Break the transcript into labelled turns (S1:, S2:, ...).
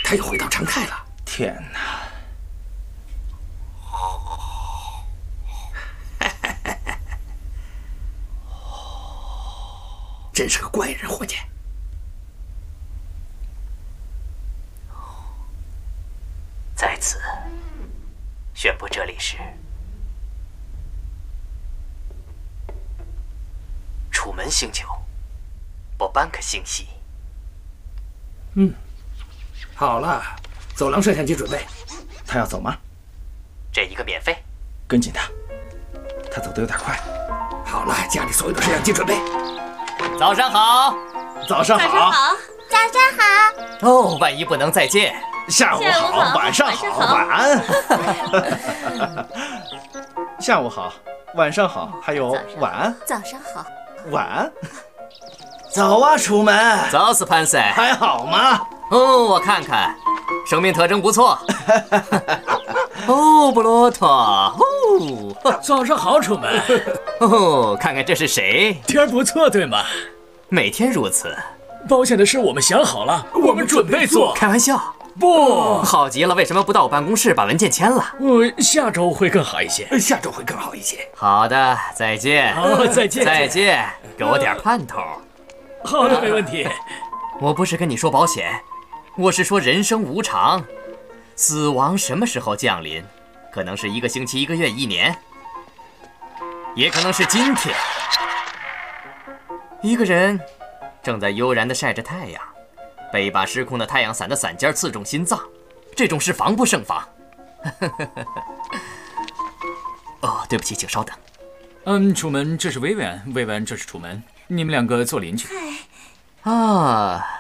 S1: 它又回到常态了。
S2: 天哪！
S1: 真是个怪人，伙计。
S3: 在此宣布，这里是楚门星球波班克星系。
S1: 好了，走廊摄像机准备。
S2: 他要走吗？
S3: 这一个免费。
S2: 跟紧他，他走得有点快。
S1: 好了，家里所有的摄像机准备。
S3: 早上好。
S2: 早上好。
S4: 早上好。
S3: 哦，万一不能再见。
S2: 下午好，晚上好，晚安。下午好，晚上好，还有晚安。
S4: 早上好，
S2: 晚安。早啊，楚门。
S3: 早死潘塞，
S2: 还好吗？
S3: 哦，我看看，生命特征不错。哦，布罗托。哦，
S5: 早上好，楚门。
S3: 哦，看看这是谁？
S5: 天儿不错，对吗？
S3: 每天如此。
S5: 保险的事我们想好了，我们准备做。
S3: 开玩笑。
S5: 不，
S3: 好极了，为什么不到我办公室把文件签了？
S5: 下周会更好一些。
S1: 下周会更好一些。
S3: 好的，再见。
S5: 好，再见。
S3: 再见，给我点盼头。
S5: 好的，没问题。
S3: 我不是跟你说保险，我是说人生无常，死亡什么时候降临？可能是1个星期、1个月、1年，也可能是今天。一个人正在悠然地晒着太阳，被一把失控的太阳伞的伞尖刺中心脏，这种事防不胜防。哦，对不起，请稍等。
S5: 楚门，这是薇薇安，薇薇安，这是楚门，你们2个做邻居。
S3: 啊，